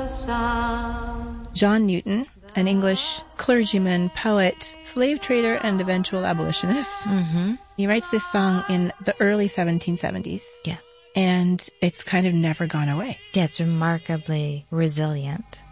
John Newton, an English clergyman, poet, slave trader, and eventual abolitionist. Mm-hmm. He writes this song in the early 1770s. Yes. And it's kind of never gone away. Yeah, it's remarkably resilient.